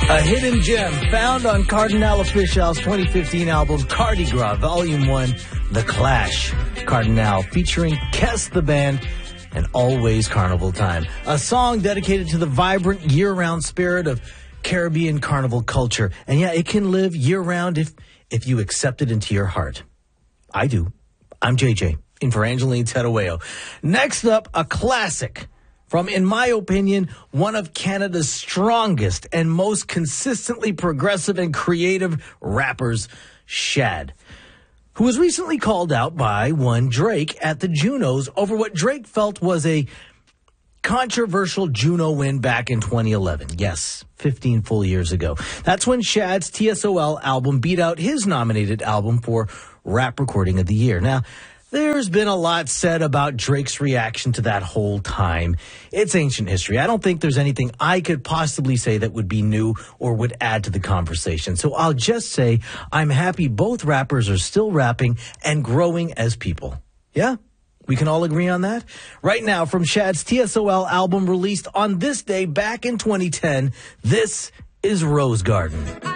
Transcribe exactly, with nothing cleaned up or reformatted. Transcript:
A hidden gem found on Kardinal Offiscial's twenty fifteen album Cardi Gras Volume one, The Clash. Kardinal featuring Kes the Band and Always Carnival Time. A song dedicated to the vibrant year-round spirit of Caribbean carnival culture. And yeah, it can live year-round if, if you accept it into your heart. I do. I'm J J, in for Angeline Terueo. Next up, a classic from, in my opinion, one of Canada's strongest and most consistently progressive and creative rappers, Shad, who was recently called out by one Drake at the Junos over what Drake felt was a controversial Juno win back in twenty eleven. Yes, fifteen full years ago. That's when Shad's T S O L album beat out his nominated album for Rap Recording of the Year. Now, there's been a lot said about Drake's reaction to that whole time. It's ancient history. I don't think there's anything I could possibly say that would be new or would add to the conversation. So I'll just say I'm happy both rappers are still rapping and growing as people. Yeah? We can all agree on that? Right now, from Shad's T S O L album released on this day back in twenty ten, this is Rose Garden.